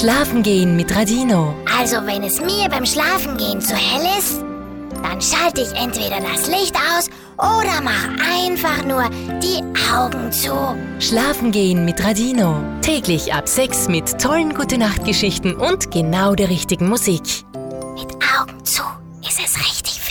Schlafen gehen mit Radino. Also wenn es mir beim Schlafengehen zu hell ist, dann schalte ich entweder das Licht aus oder mach einfach nur die Augen zu. Schlafen gehen mit Radino. Täglich ab 6 mit tollen Gute-Nacht-Geschichten und genau der richtigen Musik. Mit Augen zu ist es richtig